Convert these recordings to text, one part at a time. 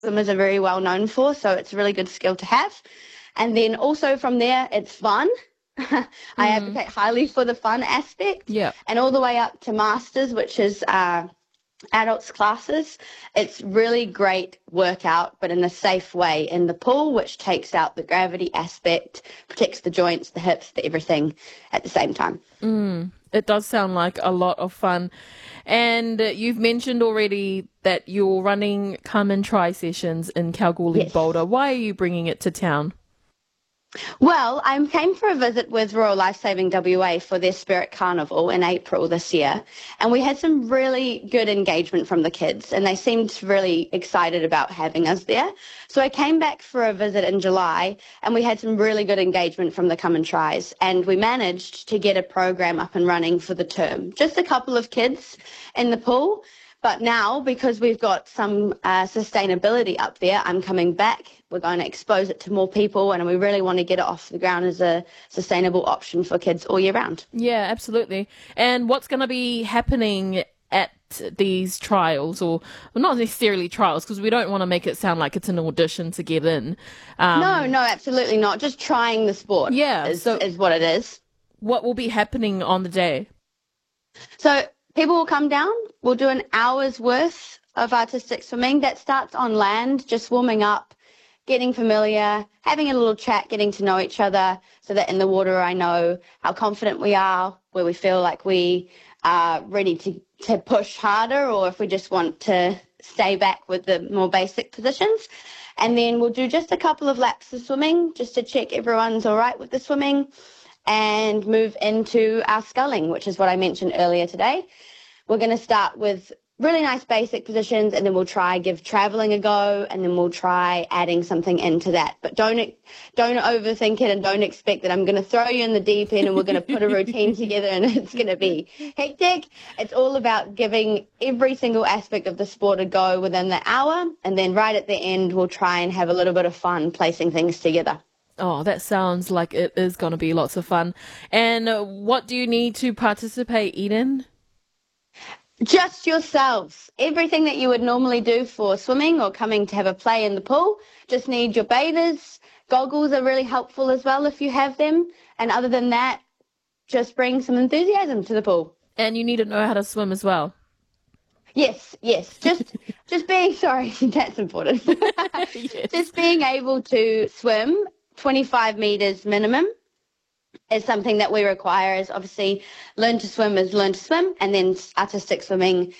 swimmers are very well known for, so it's a really good skill to have. And then also from there, it's fun. I advocate highly for the fun aspect. Yeah. And all the way up to masters, which is adults classes. It's really great workout, but in a safe way in the pool, which takes out the gravity aspect, protects the joints, the hips, the everything at the same time. It does sound like a lot of fun. And you've mentioned already that you're running come and try sessions in Kalgoorlie, Yes. Boulder. Why are you bringing it to town? Well, I came for a visit with Royal Lifesaving WA for their Spirit Carnival in April this year, and we had some really good engagement from the kids, and they seemed really excited about having us there. So I came back for a visit in July, and we had some really good engagement from the Come and Tries, and we managed to get a program up and running for the term. Just a couple of kids in the pool, but now, because we've got some sustainability up there, I'm coming back. We're going to expose it to more people, and we really want to get it off the ground as a sustainable option for kids all year round. Yeah, absolutely. And what's going to be happening at these trials, or well, not necessarily trials, because we don't want to make it sound like it's an audition to get in. No, absolutely not. Just trying the sport is what it is. What will be happening on the day? So people will come down. We'll do an hour's worth of artistic swimming. That starts on land, just warming up, getting familiar, having a little chat, getting to know each other, so that in the water I know how confident we are, where we feel like we are ready to push harder, or if we just want to stay back with the more basic positions. And then we'll do just a couple of laps of swimming just to check everyone's all right with the swimming, and move into our sculling, which is what I mentioned earlier today. We're going to start with really nice basic positions, and then we'll try give traveling a go, and then we'll try adding something into that. But don't overthink it, and don't expect that I'm going to throw you in the deep end and we're going to put a routine together and it's going to be hectic. It's all about giving every single aspect of the sport a go within the hour, and then right at the end we'll try and have a little bit of fun placing things together. Oh, that sounds like it is going to be lots of fun. And what do you need to participate, Eden? Just yourselves. Everything that you would normally do for swimming or coming to have a play in the pool. Just need your bathers. Goggles are really helpful as well if you have them. And other than that, just bring some enthusiasm to the pool. And you need to know how to swim as well. Yes. Just being, sorry, that's important. Yes. Just being able to swim 25 metres minimum is something that we require. Is obviously learn to swim, and then artistic swimming,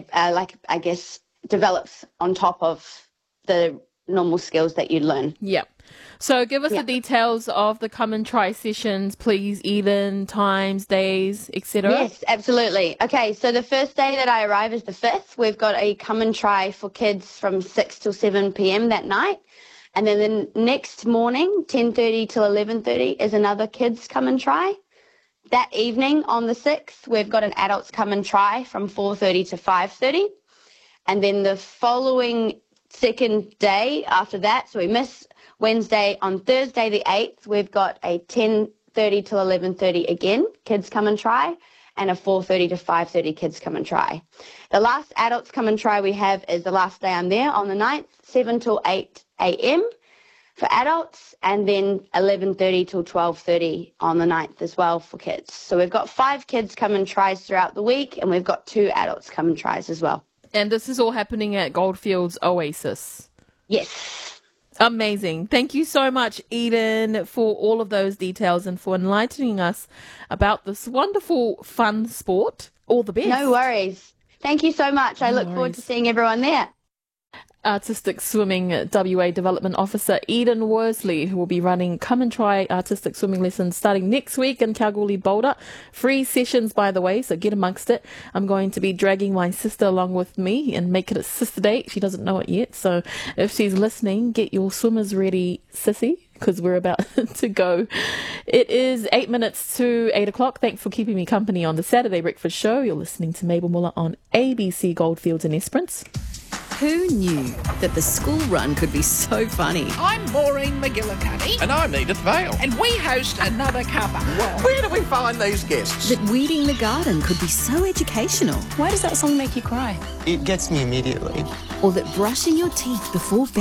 develops on top of the normal skills that you'd learn. Yeah. So give us the details of the come and try sessions, please, Eden, times, days, etc. Yes, absolutely. Okay, so the first day that I arrive is the 5th. We've got a come and try for kids from 6 till 7 p.m. that night. And then the next morning, 10:30 till 11:30, is another kids come and try. That evening on the 6th, we've got an adults come and try from 4:30 to 5:30. And then the following second day after that, so we miss Wednesday, on Thursday the 8th, we've got a 10:30 till 11:30 again, kids come and try, and a 4:30 to 5:30 kids come and try. The last adults come and try we have is the last day I'm there on the 9th, 7 till 8 a.m. for adults, and then 11:30 till 12:30 on the 9th as well for kids. So we've got 5 kids come and tries throughout the week, and we've got 2 adults come and tries as well. And this is all happening at Goldfields Oasis. Yes. Amazing. Thank you so much, Eden, for all of those details and for enlightening us about this wonderful, fun sport. All the best. No worries. Thank you so much. I look forward to seeing everyone there. Artistic Swimming WA Development Officer Eden Worsley, who will be running come and try artistic swimming lessons starting next week in Kalgoorlie, Boulder. Free sessions, by the way, so get amongst it. I'm going to be dragging my sister along with me and make it a sister date. She doesn't know it yet, so if she's listening, get your swimmers ready, sissy, because we're about to go. It is 8 minutes to 8 o'clock. Thanks for keeping me company on the Saturday Breakfast Show. You're listening to Mabel Muller on ABC Goldfields and Esperance. Who knew that the school run could be so funny? I'm Maureen McGillicuddy. And I'm Edith Vale. And we host Another Cuppa. Where do we find these guests? That weeding the garden could be so educational. Why does that song make you cry? It gets me immediately. Or that brushing your teeth before bed